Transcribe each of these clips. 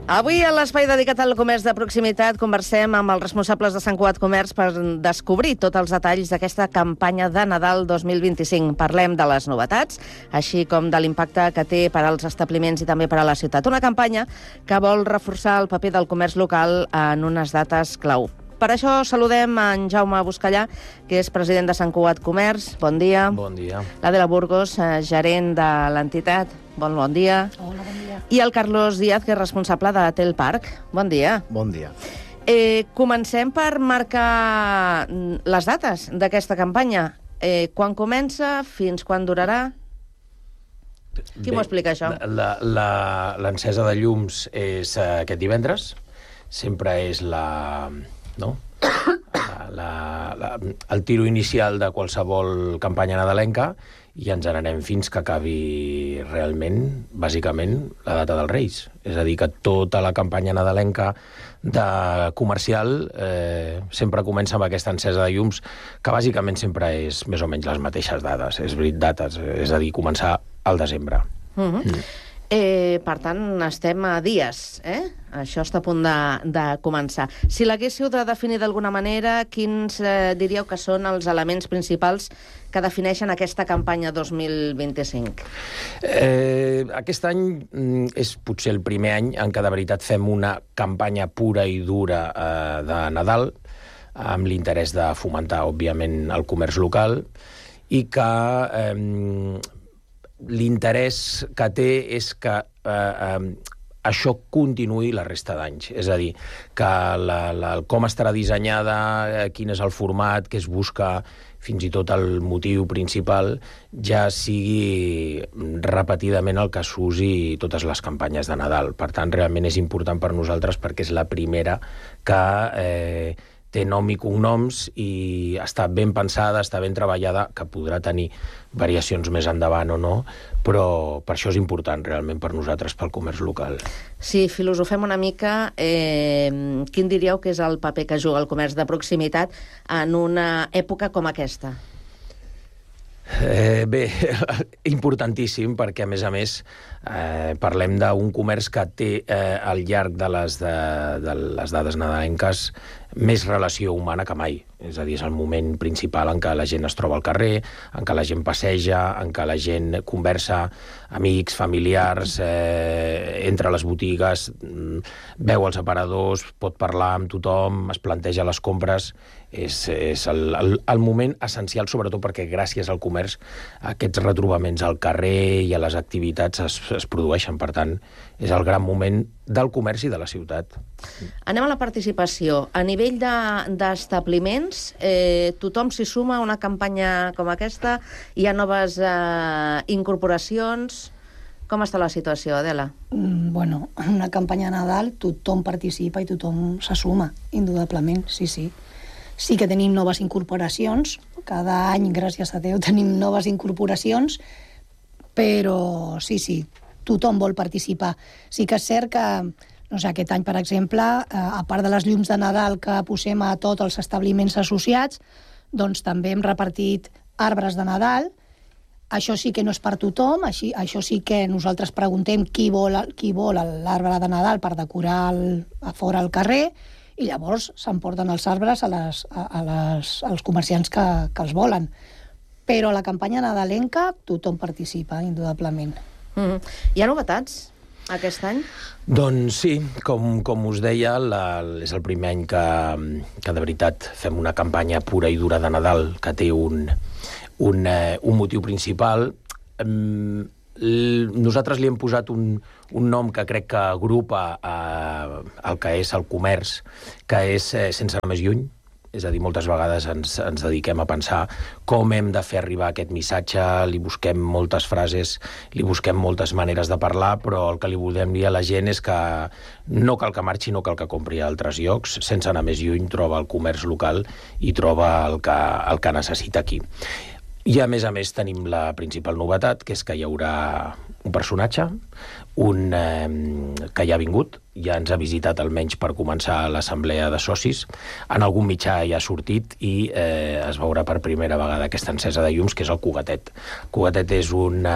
Avui, a l'espai dedicat al comerç de proximitat, conversem amb els responsables de Sant Cugat Comerç per descobrir tots els detalls d'aquesta campanya de Nadal 2025. Parlem de les novetats, així com de l'impacte que té per als establiments i també per a la ciutat. Una campanya que vol reforçar el paper del comerç local en unes dates clau. Per això saludem en Jaume Buscallà, que és president de Sant Cugat Comerç. Bon dia. Bon dia. L'Adela Burgos, gerent de l'entitat. Bon dia. Hola, bon dia. I el Carlos Díaz, que és responsable de Tel Parc. Bon dia. Bon dia. Comencem per marcar les dates d'aquesta campanya. Quan comença? Fins quan durarà? Qui m'ho explica, això? L'encesa de llums és aquest divendres. Sempre és el tiro inicial de qualsevol campanya nadalenca i ens n'anem fins que acabi realment, bàsicament, la data dels Reis. És a dir, que tota la campanya nadalenca comercial sempre comença amb aquesta encesa de llums, que bàsicament sempre és més o menys les mateixes dates, és a dir, començar al desembre. Per tant, estem a dies, Això està a punt de començar. Si l'haguéssiu de definir d'alguna manera, quins diríeu que són els elements principals que defineixen aquesta campanya 2025? Aquest any és potser el primer any en què de veritat fem una campanya pura i dura de Nadal, amb l'interès de fomentar, òbviament, el comerç local, i que l'interès que té és que això continuï la resta d'anys. És a dir, que com estarà dissenyada, quin és el format que es busca, fins i tot el motiu principal, ja sigui repetidament el que s'usi totes les campanyes de Nadal. Per tant, realment és important per nosaltres perquè és la primera que té nom i cognoms i està ben pensada, està ben treballada, que podrà tenir variacions més endavant o no, però per això és important realment per nosaltres, pel comerç local. Si filosofem una mica, quin diríeu que és el paper que juga el comerç de proximitat en una època com aquesta? Bé, importantíssim, perquè a més parlem d'un comerç que té al llarg de les dades nadalenques més relació humana que mai. És a dir, és el moment principal en què la gent es troba al carrer, en què la gent passeja, en què la gent conversa, amics, familiars, entra a les botigues, veu els aparadors, pot parlar amb tothom, es planteja les compres. És el moment essencial, sobretot perquè gràcies al comerç aquests retrobaments al carrer i a les activitats es produeixen. Per tant, és el gran moment del comerç i de la ciutat. Anem a la participació. A nivell d'establiments, tothom s'hi suma a una campanya com aquesta? Hi ha noves incorporacions? Com està la situació, Adela? Bueno, en una campanya Nadal tothom participa i tothom se suma, indudablement, sí. Sí que tenim noves incorporacions, cada any, gràcies a Déu, tenim noves incorporacions, però sí, tothom vol participar. Sí que és cert que, no sé, aquest any, per exemple, a part de les llums de Nadal que posem a tots els establiments associats, doncs també hem repartit arbres de Nadal. Això sí que no és per tothom, això sí que nosaltres preguntem qui vol l'arbre de Nadal per decorar a fora al carrer, i llavors s'emporten els arbres als comerciants que els volen. Però a la campanya nadalenca tothom participa, indudablement. Hi ha novetats aquest any? Doncs sí, com us deia, és el primer any que de veritat fem una campanya pura i dura de Nadal, que té un motiu principal. Nosaltres li hem posat un nom que crec que agrupa el que és el comerç, que és sense anar més lluny. És a dir, moltes vegades ens dediquem a pensar com hem de fer arribar aquest missatge, li busquem moltes frases, li busquem moltes maneres de parlar, però el que li volem dir a la gent és que no cal que marxi, no cal que compri a altres llocs, sense anar més lluny troba el comerç local i troba el que necessita aquí. I a més tenim la principal novetat, que és que hi haurà un personatge, que ja ha vingut, ja ens ha visitat almenys per començar l'assemblea de socis. En algun mitjà ja ha sortit i es veurà per primera vegada aquesta encesa de llums, que és el Cugatet. El Cugatet és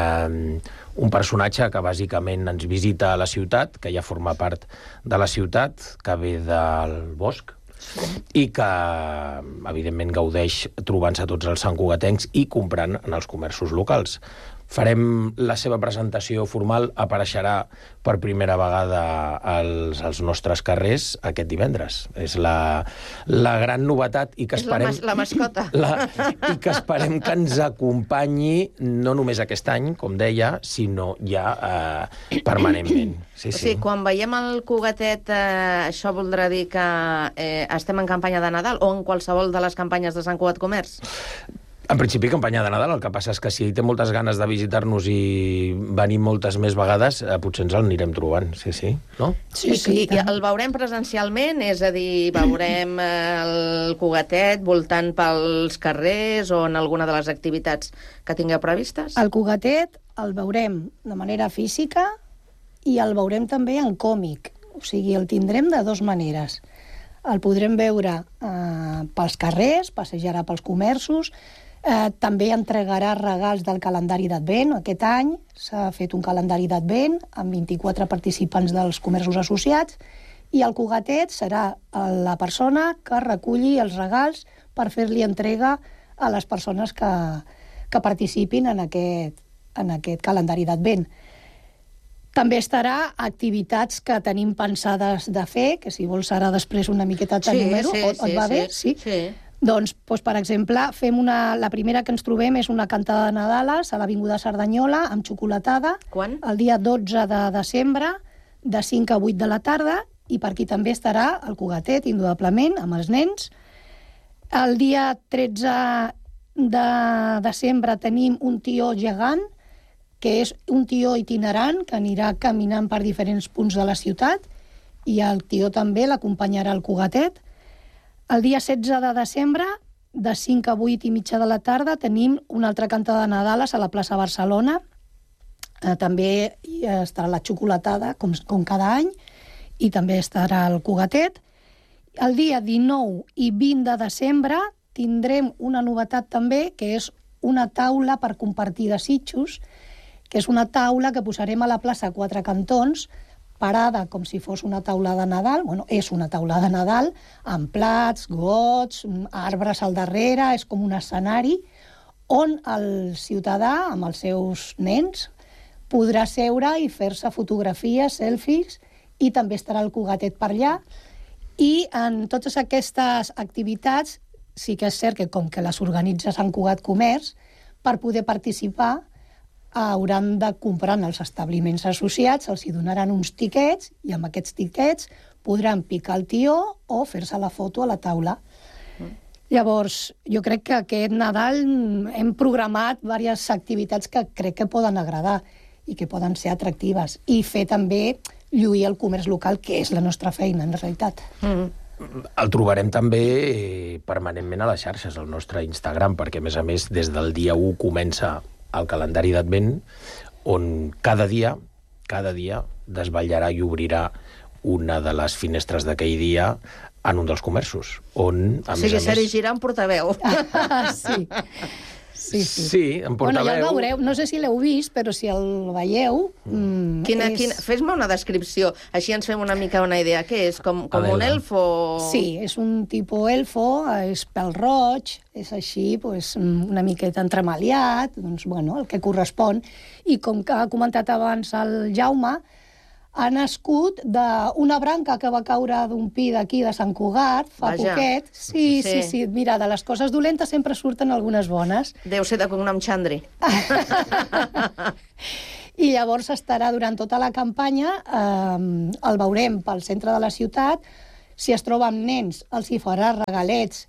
un personatge que bàsicament ens visita a la ciutat, que ja forma part de la ciutat, que ve del bosc, i que, evidentment, gaudeix trobant-se tots els santcugatencs i comprant en els comerços locals. Farem la seva presentació formal, apareixerà per primera vegada als nostres carrers aquest divendres. És la gran novetat i que esperem... És la mascota. I que esperem que ens acompanyi no només aquest any, com deia, sinó ja permanentment. Sí, o sigui, quan veiem el Cugatet, això voldrà dir que estem en campanya de Nadal o en qualsevol de les campanyes de Sant Cugat Comerç? En principi, campanya de Nadal. El que passa és que si té moltes ganes de visitar-nos i venir moltes més vegades, potser ens el anirem trobant, sí, no? Sí. I el veurem presencialment? És a dir, veurem el Cugatet voltant pels carrers o en alguna de les activitats que tingueu previstes? El Cugatet el veurem de manera física i el veurem també en còmic. O sigui, el tindrem de dues maneres. El podrem veure pels carrers, passejarà pels comerços. També entregarà regals del calendari d'Advent. Aquest any s'ha fet un calendari d'Advent amb 24 participants dels comerços associats i el Cugatet serà la persona que reculli els regals per fer-li entrega a les persones que participin en aquest calendari d'Advent. També estarà activitats que tenim pensades de fer, que si vols ara després una miqueta t'enumero, et va bé? Sí. Doncs, per exemple, fem la primera que ens trobem és una cantada de Nadales a l'Avinguda Cerdanyola amb xocolatada. Quan? El dia 12 de desembre, de 5 a 8 de la tarda, i per aquí també estarà el Cugatet, indudablement, amb els nens. El dia 13 de desembre tenim un tió gegant, que és un tió itinerant que anirà caminant per diferents punts de la ciutat, i el tió també l'acompanyarà al Cugatet. El dia 16 de desembre, de 5 a 8 i mitja de la tarda, tenim una altra cantada de Nadales a la plaça Barcelona. També estarà la xocolatada, com cada any, i també estarà el Cugatet. El dia 19 i 20 de desembre tindrem una novetat també, que és una taula per compartir desitjos, que és una taula que posarem a la plaça Quatre Cantons, parada com si fos una taula de Nadal. Bueno, és una taula de Nadal, amb plats, gots, arbres al darrere, és com un escenari, on el ciutadà, amb els seus nens, podrà seure i fer-se fotografies, selfies, i també estarà el Cugatet per allà. I en totes aquestes activitats, sí que és cert que com que les organitza Sant Cugat Comerç, per poder participar, hauran de comprar en els establiments associats, els hi donaran uns tiquets i amb aquests tiquets podran picar el tió o fer-se la foto a la taula. Llavors, jo crec que aquest Nadal hem programat diverses activitats que crec que poden agradar i que poden ser atractives i fer també lluir el comerç local, que és la nostra feina, en realitat. El trobarem també permanentment a les xarxes, al nostre Instagram, perquè, a més, des del dia 1 comença el calendari d'Advent, on cada dia desvetllarà i obrirà una de les finestres d'aquell dia en un dels comerços, on, a més... s'erigirà en portaveu. Sí. Sí, en portaveu. Bueno, ja el veureu, no sé si l'heu vist, però si el veieu... Fes-me una descripció, així ens fem una mica una idea. Què és? Com un elfo? Sí, és un tipus elfo, és pèl roig, és així, una miqueta entremaliat, doncs, bueno, el que correspon. I com que ha comentat abans el Jaume, ha nascut d'una branca que va caure d'un pi d'aquí de Sant Cugat, fa poquet. Sí. Mira, de les coses dolentes sempre surten algunes bones. Deu ser de cognom Xandri. I llavors estarà durant tota la campanya, el veurem pel centre de la ciutat. Si es troba amb nens, els hi farà regalets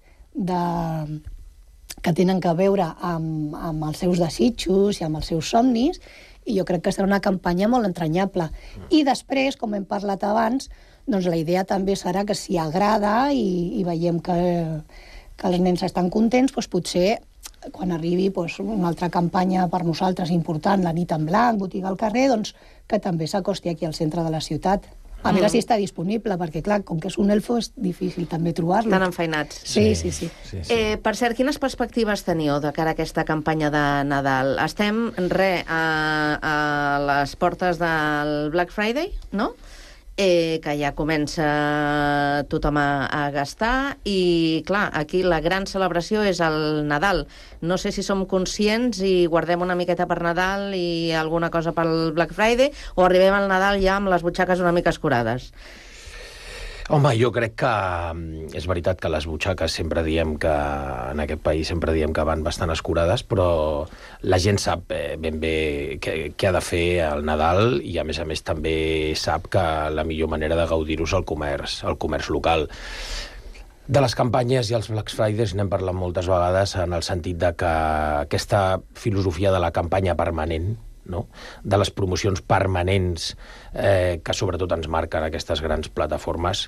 que tenen que veure amb els seus desitjos i amb els seus somnis, i jo crec que serà una campanya molt entranyable. I després, com hem parlat abans, doncs la idea també serà que si agrada i veiem que els nens estan contents, doncs potser quan arribi una altra campanya per nosaltres important, la nit en blanc, botiga al carrer, doncs que també s'acosti aquí al centre de la ciutat. A veure si està disponible, perquè, clar, com que és un elfo, és difícil també trobar-lo. Estan enfeinats. Sí. Per cert, quines perspectives teniu de cara a aquesta campanya de Nadal? Estem, a les portes del Black Friday, no?, que ja comença tothom a gastar i, clar, aquí la gran celebració és el Nadal. No sé si som conscients i guardem una miqueta per Nadal i alguna cosa pel Black Friday o arribem al Nadal ja amb les butxaques una mica escurades. Home, jo crec que és veritat que les butxaques sempre diem que en aquest país sempre diem que van bastant escurades, però la gent sap ben bé què ha de fer al Nadal i, a més també sap que la millor manera de gaudir-ho és el comerç local. De les campanyes i els Black Fridays n'hem parlat moltes vegades en el sentit de que aquesta filosofia de la campanya permanent, no?, de les promocions permanents que sobretot ens marquen aquestes grans plataformes,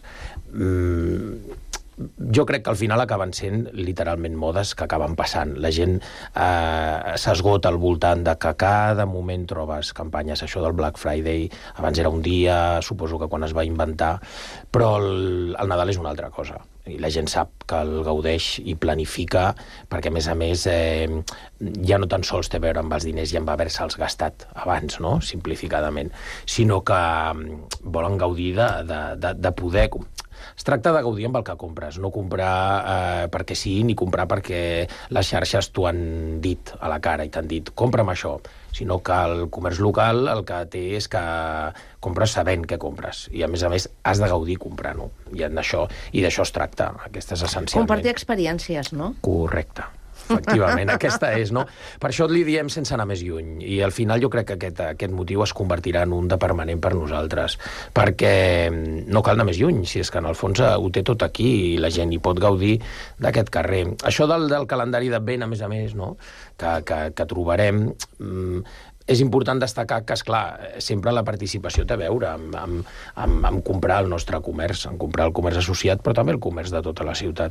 jo crec que al final acaben sent literalment modes que acaben passant. La gent s'esgota al voltant de que cada moment trobes campanyes. Això del Black Friday abans era un dia, suposo que quan es va inventar, però el Nadal és una altra cosa. I la gent sap que el gaudeix i planifica, perquè, a més, ja no tan sols té a veure amb els diners i amb haver-se'ls gastat abans, no?, simplificadament, sinó que volen gaudir de poder... Es tracta de gaudir amb el que compres, no comprar perquè sí, ni comprar perquè les xarxes t'ho han dit a la cara i t'han dit compra'm això, sinó que el comerç local el que té és que compres sabent què compres i, a més, has de gaudir comprant-ho. I d'això es tracta, aquesta és essencialment. Compartir experiències, no? Correcte. Efectivament, aquesta és, no? Per això li diem sense anar més lluny. I al final jo crec que aquest motiu es convertirà en un de permanent per nosaltres, perquè no cal anar més lluny, si és que en el fons ho té tot aquí i la gent hi pot gaudir d'aquest carrer. Això del calendari d'Advent, a més, no?, que trobarem... És important destacar que, esclar, sempre la participació té a veure amb comprar el nostre comerç, amb comprar el comerç associat, però també el comerç de tota la ciutat.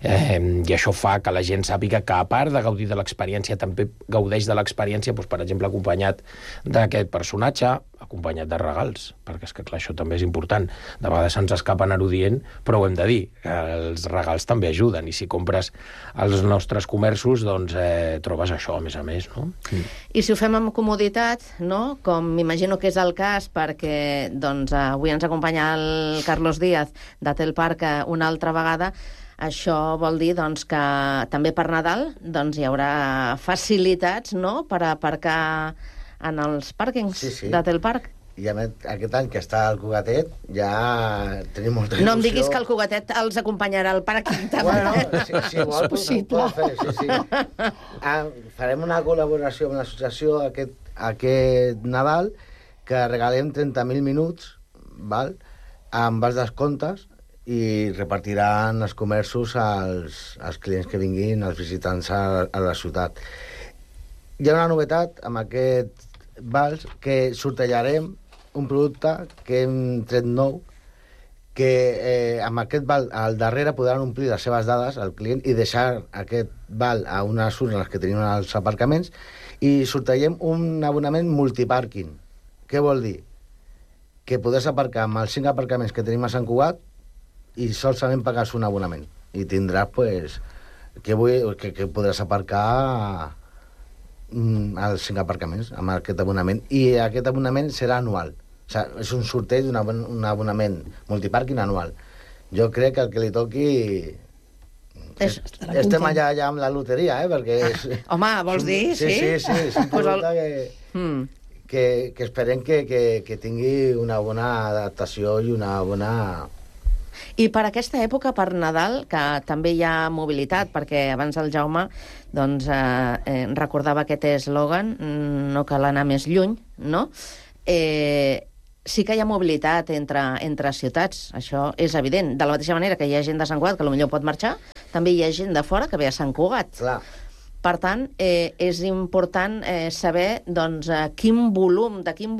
I això fa que la gent sàpiga que, a part de gaudir de l'experiència, també gaudeix de l'experiència, doncs, per exemple, acompanyat d'aquest personatge, acompanyat de regals, perquè és que, clar, això també és important. De vegades se'ns escapa anar-ho dient, però ho hem de dir. Els regals també ajuden, i si compres als nostres comerços, doncs trobes això, a més, no? I si ho fem amb comoditat, no?, com m'imagino que és el cas, perquè doncs, avui ens acompanya el Carlos Díaz de Telparc una altra vegada, això vol dir doncs, que també per Nadal doncs, hi haurà facilitats, no?, per aparcar en els pàrquings de Telparc. I aquest any que està el Cugatet ja tenim molta il·lusió. No em diguis que el Cugatet els acompanyarà al pàrquing també. Bueno, si vol, ho pot fer, sí. Farem una col·laboració amb l'associació aquest Nadal que regalem 30.000 minuts, val?, amb els descomptes, i repartiran els comerços als clients que vinguin, als visitants a la ciutat. Hi ha una novetat amb aquest vals, que sortejarem un producte que hem tret nou, que amb aquest val al darrere podran omplir les seves dades al client i deixar aquest val a unes urnes que tenim als aparcaments, i sortegem un abonament multipàrquing. Què vol dir? Que podràs aparcar amb els 5 aparcaments que tenim a Sant Cugat i solament pagues un abonament. I tindràs, pues, que podràs aparcar als 5 aparcaments amb aquest abonament, i aquest abonament serà anual. O sigui, és un sorteig d'un abonament multipàrquing anual. Jo crec que el que li toqui... Estem allà amb la loteria, perquè... Home, vols dir? Sí. És un producte que esperem que tingui una bona adaptació i una bona... I per aquesta època, per Nadal, que també hi ha mobilitat, perquè abans el Jaume doncs, recordava aquest eslògan, no cal anar més lluny, no? Sí que hi ha mobilitat entre ciutats, això és evident. De la mateixa manera que hi ha gent de Sant Cugat que potser pot marxar, també hi ha gent de fora que ve a Sant Cugat. Clar. Per tant, és important saber doncs, de quin volum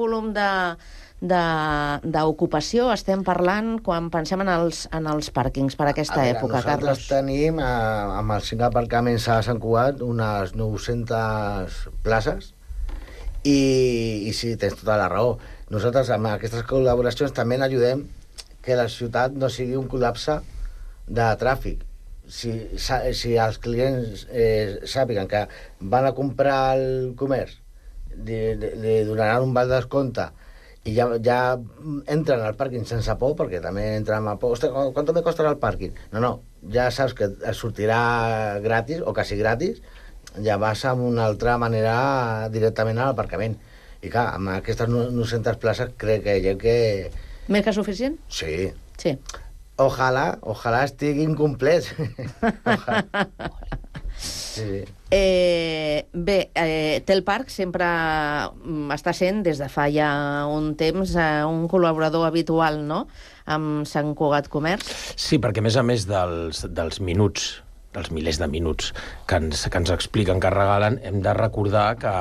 d'ocupació estem parlant quan pensem en els pàrquings per aquesta època, Carlos. Nosaltres tenim, amb els 5 aparcaments a Sant Cugat, unes 900 places, i sí, tens tota la raó. nosaltres amb aquestes col·laboracions també ajudem que la ciutat no sigui un col·lapse de tràfic. Si els clients sàpiguen que van a comprar al comerç, li donaran un val de descompte i ja entren al pàrquing sense por, perquè també entren amb por. Ostres, ¿cuánto me costarà el pàrquing? No, ja saps que et sortirà gratis, o quasi gratis, ja vas amb una altra manera directament a l'aparcament. I clar, amb aquestes 900 places crec que... Més que suficient? Sí. Sí. Ojalà estiguin complets. Ojalà. Sí. Bé, Telparc sempre està sent, des de fa ja un temps, un col·laborador habitual, no?, amb Sant Cugat Comerç. Sí, perquè a més dels minuts, dels milers de minuts que ens expliquen, que regalen, hem de recordar que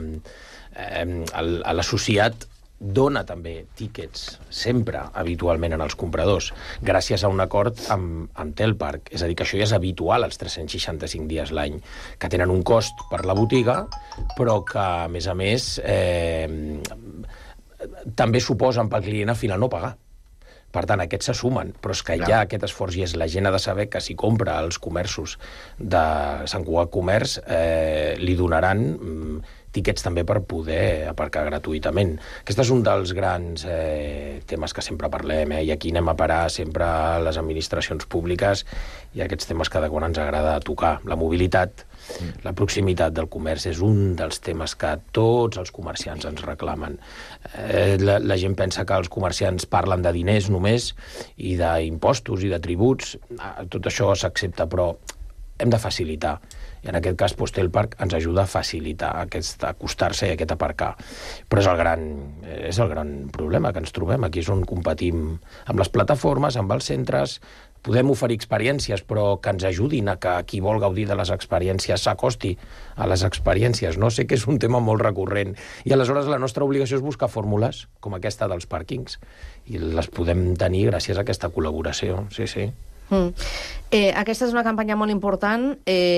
l'associat dona també tíquets, sempre, habitualment, en els compradors, gràcies a un acord amb Telparc. És a dir, que això ja és habitual als 365 dies l'any, que tenen un cost per la botiga, però que, a més, també suposen pel client al final no pagar. Per tant, aquests se sumen, però és que hi ha aquest esforç i és la gent ha de saber que si compra als comerços de Sant Cugat Comerç li donaran tíquets també per poder aparcar gratuïtament. Aquest és un dels grans temes que sempre parlem, i aquí anem a parar sempre a les administracions públiques i aquests temes que de quan ens agrada tocar. La mobilitat, la proximitat del comerç és un dels temes que tots els comerciants ens reclamen. La gent pensa que els comerciants parlen de diners només i d'impostos i de tributs. Tot això s'accepta, però hem de facilitar. I en aquest cas, Telparc ens ajuda a facilitar acostar-se i aquest aparcar. Però és el gran problema que ens trobem. Aquí és on competim amb les plataformes, amb els centres. Podem oferir experiències, però que ens ajudin a que qui vol gaudir de les experiències s'acosti a les experiències. No sé que és un tema molt recurrent. I aleshores la nostra obligació és buscar fórmules com aquesta dels pàrquings. I les podem tenir gràcies a aquesta col·laboració. Sí, sí. Aquesta és una campanya molt important.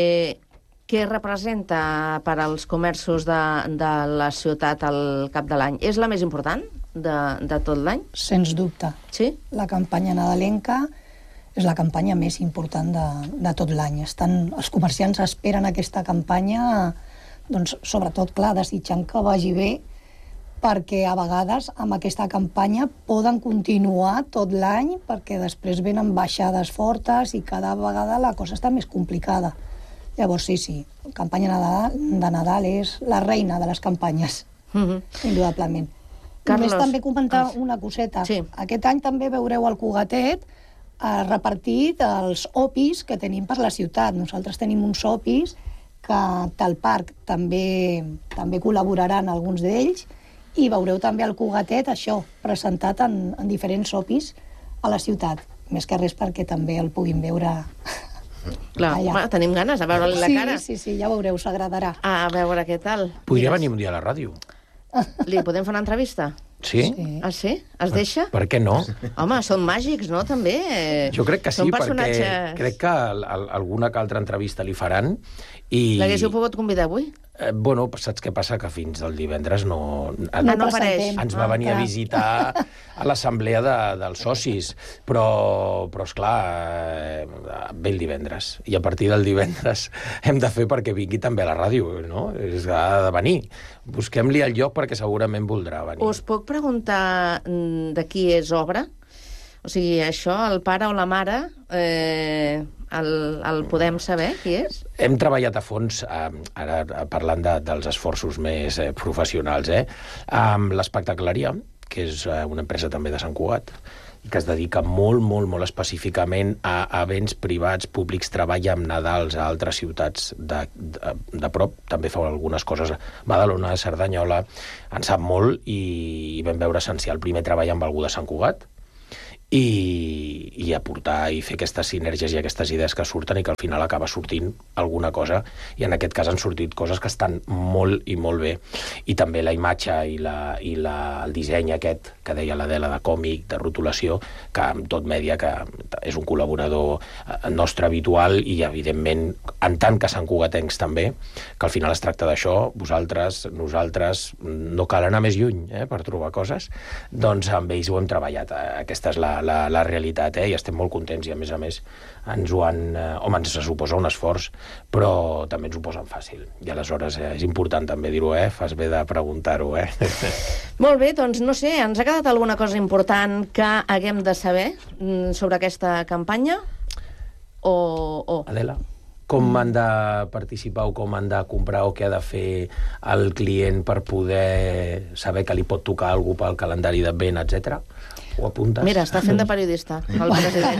Què representa per als comerços de la ciutat al cap de l'any? És la més important de tot l'any? Sens dubte. Sí? La campanya nadalenca és la campanya més important de tot l'any. Els comerciants esperen aquesta campanya, doncs, sobretot, clar, desitjant que vagi bé, perquè a vegades amb aquesta campanya poden continuar tot l'any, perquè després venen baixades fortes i cada vegada la cosa està més complicada. Llavors, sí, campanya de Nadal és la reina de les campanyes, indudablement. Carlos, Només també comentar una coseta. Sí. Aquest any també veureu al Cugatet repartit els opis que tenim per la ciutat. Nosaltres tenim uns opis que Telparc també col·laboraran alguns d'ells i veureu també al Cugatet això, presentat en diferents opis a la ciutat. Més que res perquè també el puguin veure Clar, tenim ganes de veure-li la cara. Sí, ja veureu, us agradarà. A veure què tal. Podria venir un dia a la ràdio. Li podem fer una entrevista? Sí? Ah, sí? Es deixa? Per què no? Home, són màgics, no, també? Jo crec que sí, perquè crec que alguna que altra entrevista li faran. L'haguéssiu pogut convidar avui? Bueno, saps què passa? Que fins al divendres no apareix. Ens va venir a visitar a l'assemblea dels socis, però esclar, ve el divendres. I a partir del divendres hem de fer perquè vingui també a la ràdio, no? Ha de venir. Busquem-li el lloc perquè segurament voldrà venir. Us puc preguntar de qui és obra? O sigui, això, el pare o la mare, el podem saber qui és? Hem treballat a fons, ara parlant dels esforços més professionals, amb l'Espectacleria, que és una empresa també de Sant Cugat, i que es dedica molt, molt, molt específicament a events privats, públics, treballa amb Nadals a altres ciutats de prop, també fa algunes coses a Badalona, a Cerdanyola, en sap molt i vam veure essencial primer treballar amb algú de Sant Cugat, i aportar i fer aquestes sinergies i aquestes idees que surten i que al final acaba sortint alguna cosa, i en aquest cas han sortit coses que estan molt i molt bé, i també la imatge i el disseny aquest que deia l'Adela de còmic, de rotulació, que amb Tot Mèdia, que és un col·laborador nostre habitual, i evidentment en tant que santcugatencs també, que al final es tracta d'això, nosaltres, no cal anar més lluny per trobar coses, doncs amb ells ho hem treballat. Aquesta és la realitat, i estem molt contents, i a més ens ho han... Home, ens suposa un esforç, però també ens ho posen fàcil. I aleshores és important també dir-ho, fas bé de preguntar-ho, Molt bé, doncs no sé, ens ha quedat alguna cosa important que haguem de saber sobre aquesta campanya? Adela, com han de participar o com han de comprar o què ha de fer el client per poder saber que li pot tocar alguna cosa pel calendari d'Advent, etc. Ho apuntes? Mira, està fent de periodista, el president.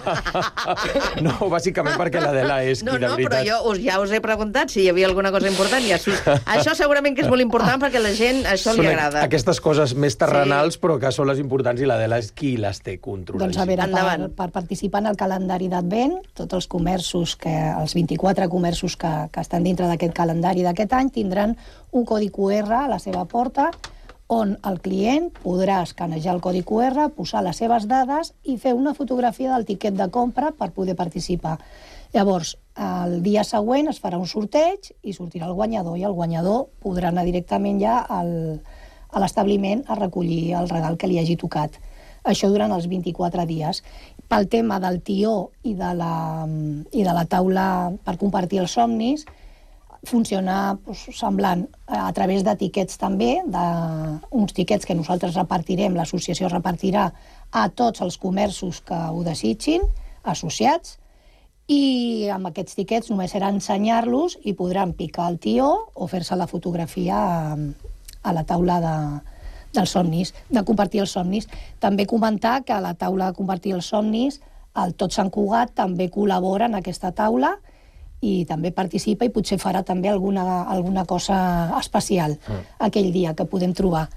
Ai, no, bàsicament perquè l'Adela és qui de veritat... No, però jo ja us he preguntat si hi havia alguna cosa important. Això segurament que és molt important perquè a la gent això li agrada. Aquestes coses més terrenals, però que són les importants, i l'Adela és qui les té controlades. Doncs a veure, per participar en el calendari d'Advent, tots els comerços, els 24 comerços que estan dintre d'aquest calendari d'aquest any, tindran un codi QR a la seva porta, on el client podrà escanejar el codi QR, posar les seves dades i fer una fotografia del tiquet de compra per poder participar. Llavors, el dia següent es farà un sorteig i sortirà el guanyador, i el guanyador podrà anar directament ja a l'establiment a recollir el regal que li hagi tocat. Això durant els 24 dies. Pel tema del tió i de la taula per compartir els somnis, funciona semblant a través de tiquets també, uns tiquets que nosaltres repartirem, l'associació repartirà a tots els comerços que ho desitgin, associats, i amb aquests tiquets només serà ensenyar-los i podran picar el tió o fer-se la fotografia a la taula dels somnis, de compartir els somnis. També comentar que a la taula de compartir els somnis el Tot Sant Cugat també col·labora en aquesta taula i també participa, i potser farà també alguna cosa especial aquell dia que podem trobar.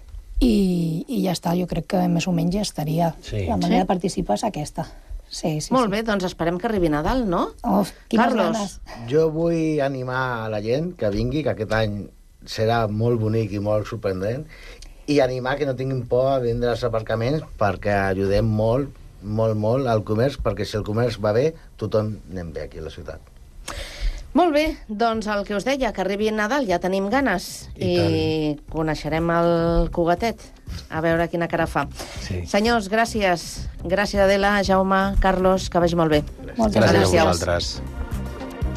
I ja està, jo crec que més o menys ja estaria. La manera de participar és aquesta. Sí. Molt bé, doncs esperem que arribi Nadal, no? Quines ganes. Jo vull animar a la gent que vingui, que aquest any serà molt bonic i molt sorprendent, i animar que no tinguin por a vindre als aparcaments, perquè ajudem molt, molt, molt al comerç, perquè si el comerç va bé, tothom anem bé aquí a la ciutat. Molt bé, doncs el que us deia, que arribi Nadal, ja tenim ganes, i coneixerem el Cugatet, a veure quina cara fa. Senyors, gràcies. Gràcies, Adela, Jaume, Carlos, que vagi molt bé. Moltes gràcies. Gràcies a vosaltres.